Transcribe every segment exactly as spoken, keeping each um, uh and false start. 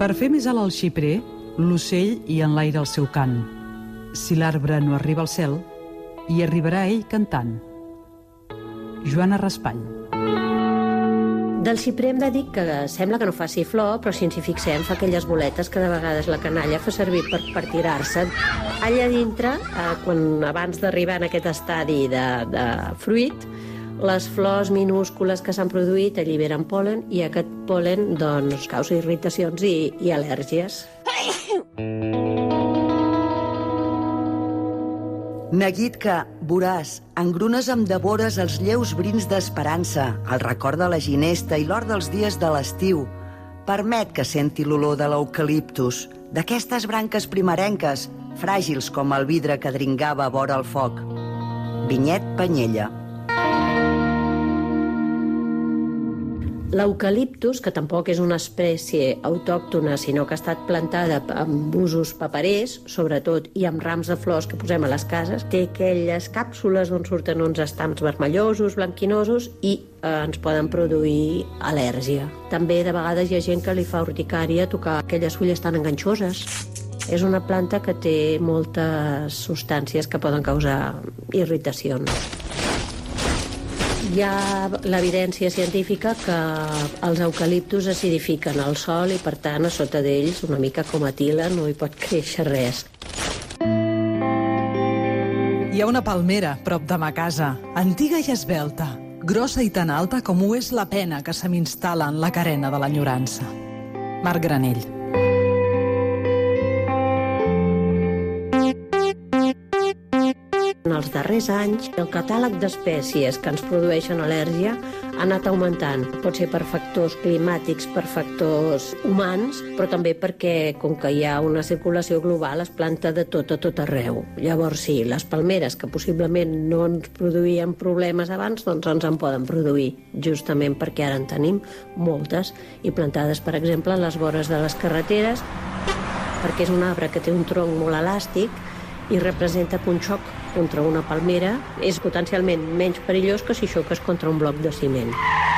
Per fer més alt el xiprer, l'ocell hi enlaira el seu cant. Si l'arbre no arriba al cel, hi arribarà ell cantant. Joana Raspall. Del xiprer hem de dir que sembla que no faci flor, però si ens hi fixem fa aquelles boletes que de vegades la canalla fa servir per, per tirar-se. Allà dintre, eh, quan abans d'arribar en aquest estadi de, de fruit, les flors minúscules que s'han produït alliberen pol·len i aquest pol·len doncs, causa irritacions i, i al·lèrgies. Neguit que, veuràs, engrunes amb devores els lleus brins d'esperança, el record de la ginesta i l'or dels dies de l'estiu. Permet que senti l'olor de l'eucaliptus, d'aquestes branques primerenques, fràgils com el vidre que dringava vora el foc. Vinyet Panyella. L'eucaliptus, que tampoc és una espècie autòctona, sinó que ha estat plantada amb usos paperers, sobretot, i amb rams de flors que posem a les cases, té aquelles càpsules on surten uns estams vermellosos, blanquinosos, i eh, ens poden produir al·lèrgia. També, de vegades, hi ha gent que li fa urticària tocar aquelles fulles tan enganxoses. És una planta que té moltes substàncies que poden causar irritacions. Hi ha l'evidència científica que els eucaliptus acidifiquen el sòl i, per tant, a sota d'ells, una mica com a tila, no hi pot créixer res. Hi ha una palmera prop de ma casa, antiga i esvelta, grossa i tan alta com ho és la pena que se m'instal·la en la carena de l'enyorança. Marc Granell. En els darrers anys, el catàleg d'espècies que ens produeixen al·lèrgia ha anat augmentant. Pot ser per factors climàtics, per factors humans, però també perquè, com que hi ha una circulació global, es planta de tot a tot arreu. Llavors, sí, les palmeres, que possiblement no ens produïen problemes abans, doncs ens en poden produir, justament perquè ara en tenim moltes, i plantades, per exemple, a les vores de les carreteres, perquè és un arbre que té un tronc molt elàstic i representa que un xoc contra una palmera és potencialment menys perillós que si xoques contra un bloc de ciment.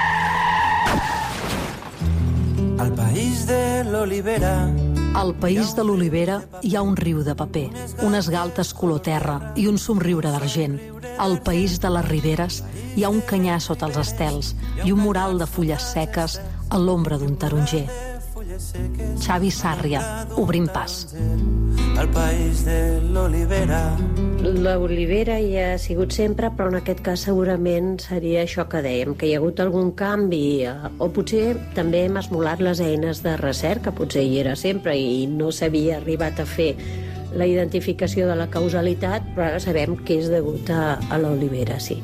Al país de l'olivera. Al país de l'olivera hi ha un riu de paper, unes galtes color terra i un somriure d'argent. Al país de les riberes hi ha un canyar sota els estels i un mural de fulles seques a l'ombra d'un taronger. Xavi Sàrria, Obrim pas. Al país de l'olivera. L'olivera hi ha sigut sempre, però en aquest cas segurament seria això que dèiem, que hi ha hagut algun canvi, o potser també hem esmolat les eines de recerca, potser hi era sempre i no s'havia arribat a fer la identificació de la causalitat, però ara sabem que és degut a, a l'olivera, sí.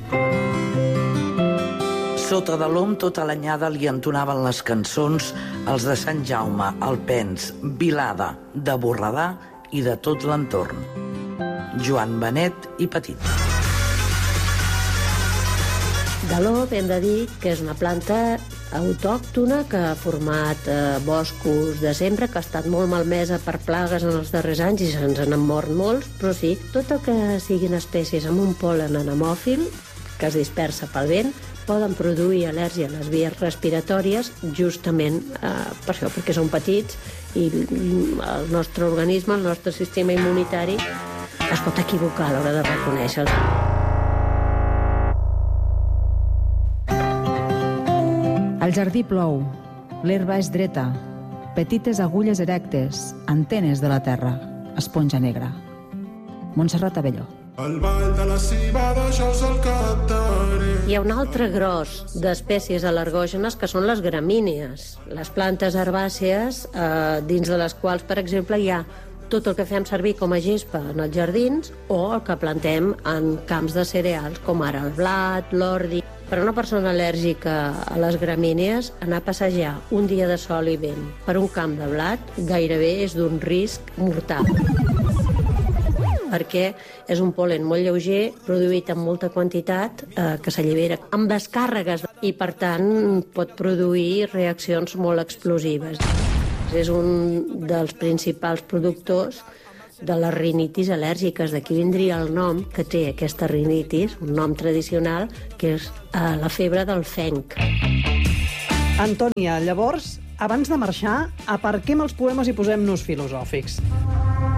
Sota de l'om tota l'anyada li entonaven les cançons els de Sant Jaume, Alpens, Vilada, de Borredà i de tot l'entorn. Joan Benet i Petit. De l'om hem de dir que és una planta autòctona que ha format eh, boscos de sempre, que ha estat molt malmesa per plagues en els darrers anys i se'ns n'han mort molts, però sí, tot el que siguin espècies amb un pol·len anemòfil, que es dispersa pel vent, poden produir al·lèrgia a les vies respiratòries justament eh, per això, perquè són petits i el nostre organisme, el nostre sistema immunitari es pot equivocar a l'hora de reconèixer-los. Al jardí plou, l'herba és dreta, petites agulles erectes, antenes de la terra, esponja negra. Montserrat Abelló. El ball de la cibada, això és el cantaré. Hi ha un altre gros d'espècies al·lergògenes que són les gramínies, les plantes herbàcies eh, dins de les quals, per exemple, hi ha tot el que fem servir com a gespa en els jardins o el que plantem en camps de cereals, com ara el blat, l'ordi. Per a una persona al·lèrgica a les gramínies, anar a passejar un dia de sol i vent per un camp de blat gairebé és d'un risc mortal, perquè és un pol·len molt lleuger, produït en molta quantitat, eh, que s'allibera amb descàrregues i, per tant, pot produir reaccions molt explosives. És un dels principals productors de les rinitis al·lèrgiques. D'aquí vindria el nom que té aquesta rinitis, un nom tradicional, que és eh, la febre del fenc. Antònia, llavors, abans de marxar, aparquem els poemes i posem-nos filosòfics.